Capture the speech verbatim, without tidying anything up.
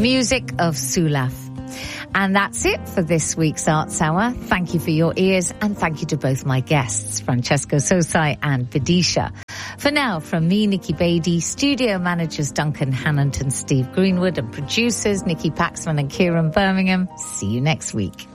music of Sulaf. And that's it for this week's Arts Hour. Thank you for your ears, and thank you to both my guests, Francesco Sosai and Vidisha. For now, from me, Nikki Beattie, studio managers Duncan Hannant and Steve Greenwood, and producers Nikki Paxman and Kieran Birmingham, see you next week.